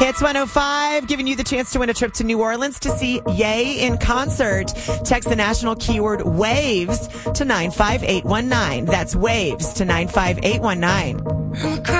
Hits 105, giving you the chance to win a trip to New Orleans to see Ye in concert. Text the national keyword WAVES to 95819. That's WAVES to 95819.